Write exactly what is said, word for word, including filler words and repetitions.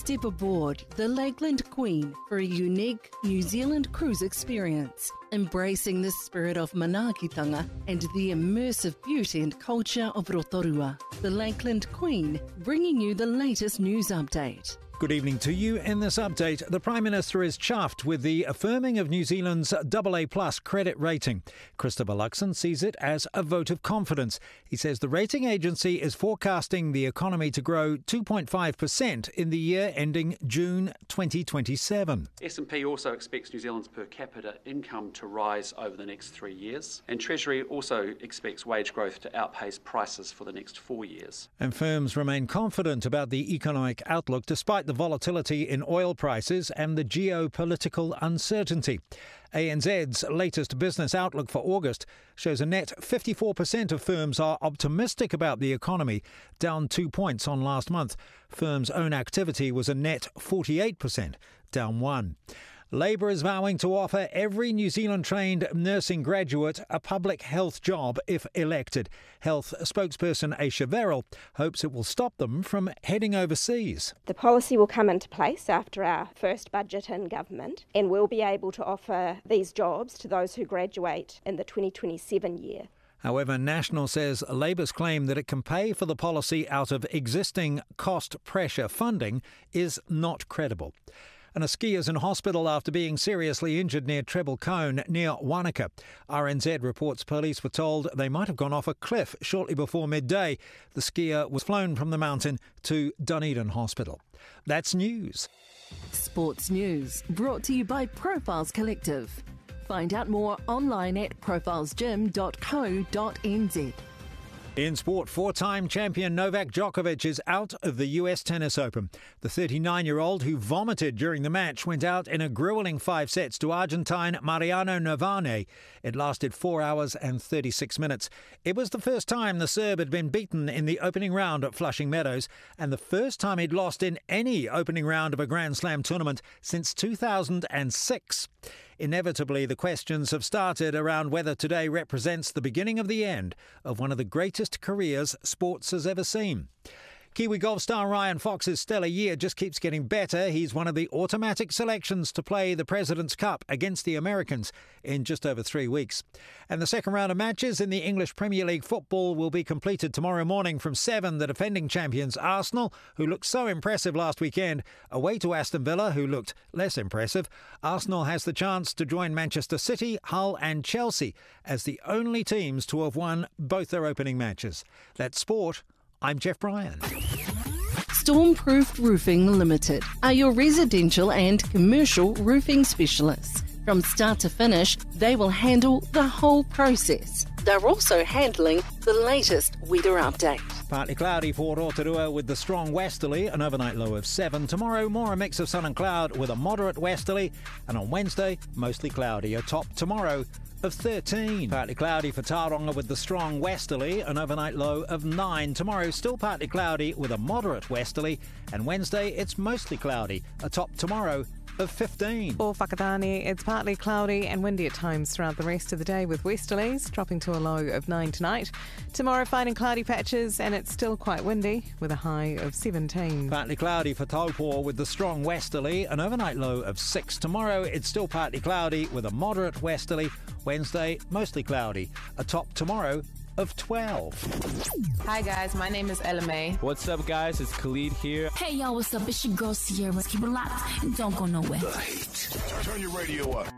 Step aboard the Lakeland Queen for a unique New Zealand cruise experience, embracing the spirit of manaakitanga and the immersive beauty and culture of Rotorua. The Lakeland Queen, bringing you the latest news update. Good evening to you. In this update, the Prime Minister is chuffed with the affirming of New Zealand's double A plus credit rating. Christopher Luxon sees it as a vote of confidence. He says the rating agency is forecasting the economy to grow two point five percent in the year ending June twenty twenty-seven. S and P also expects New Zealand's per capita income to rise over the next three years. And Treasury also expects wage growth to outpace prices for the next four years. And firms remain confident about the economic outlook despite the volatility in oil prices and the geopolitical uncertainty. A N Z's latest business outlook for August shows a net fifty-four percent of firms are optimistic about the economy, down two points on last month. Firms' own activity was a net forty-eight percent, down one. Labour is vowing to offer every New Zealand-trained nursing graduate a public health job if elected. Health spokesperson Aisha Verrill hopes it will stop them from heading overseas. The policy will come into place after our first budget in government, and we'll be able to offer these jobs to those who graduate in the twenty twenty-seven year. However, National says Labour's claim that it can pay for the policy out of existing cost pressure funding is not credible. And a skier is in hospital after being seriously injured near Treble Cone, near Wanaka. R N Z reports police were told they might have gone off a cliff shortly before midday. The skier was flown from the mountain to Dunedin Hospital. That's news. Sports news brought to you by Profiles Collective. Find out more online at profiles gym dot co dot n z. In sport, four-time champion Novak Djokovic is out of the U S Tennis Open. The thirty-nine-year-old who vomited during the match went out in a gruelling five sets to Argentine Mariano Navane. It lasted four hours and thirty-six minutes. It was the first time the Serb had been beaten in the opening round at Flushing Meadows and the first time he'd lost in any opening round of a Grand Slam tournament since two thousand six. Inevitably, the questions have started around whether today represents the beginning of the end of one of the greatest careers sports has ever seen. Kiwi golf star Ryan Fox's stellar year just keeps getting better. He's one of the automatic selections to play the President's Cup against the Americans in just over three weeks. And the second round of matches in the English Premier League football will be completed tomorrow morning from seven. The defending champions Arsenal, who looked so impressive last weekend, away to Aston Villa, who looked less impressive. Arsenal has the chance to join Manchester City, Hull and Chelsea as the only teams to have won both their opening matches. That's sport. I'm Jeff Bryan. Stormproof Roofing Limited are your residential and commercial roofing specialists. From start to finish, they will handle the whole process. They're also handling the latest weather update. Partly cloudy for Rotorua with the strong westerly, an overnight low of seven. Tomorrow, more a mix of sun and cloud with a moderate westerly. And on Wednesday, mostly cloudy. A top tomorrow of thirteen. Partly cloudy for Tauranga with the strong westerly, an overnight low of nine. Tomorrow, still partly cloudy with a moderate westerly. And Wednesday, it's mostly cloudy. A top tomorrow of fifteen. For Whakatane, it's partly cloudy and windy at times throughout the rest of the day with westerlies dropping to a low of nine tonight. Tomorrow, finding cloudy patches and it's still quite windy with a high of seventeen. Partly cloudy for Taupo with the strong westerly, an overnight low of six. Tomorrow, it's still partly cloudy with a moderate westerly. Wednesday, mostly cloudy. A top tomorrow of twelve. Hi guys, my name is Ella May. What's up guys, it's Khalid here. Hey y'all, what's up? It's your girl Sierra. Keep it locked and don't go nowhere. The Heat. Turn your radio up.